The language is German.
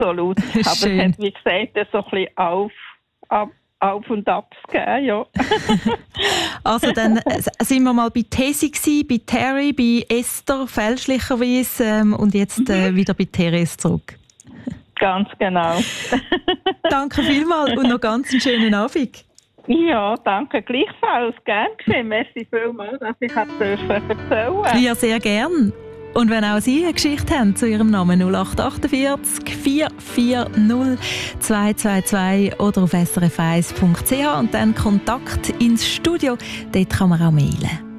absolut. Aber es hat, wie gesagt, so ein bisschen auf und ab gegeben, ja. Also dann sind wir mal bei Tesi gewesen, bei Terry, bei Esther fälschlicherweise und jetzt wieder bei Therese zurück. Ganz genau. Danke vielmals und noch ganz einen schönen Abend. Ja, danke gleichfalls. Gern geschehen. Merci vielmals, dass ich erzählen durfte. Ja, sehr gern. Und wenn auch Sie eine Geschichte haben zu Ihrem Namen 0848 440 222 oder auf srf1.ch und dann Kontakt ins Studio, dort kann man auch mailen.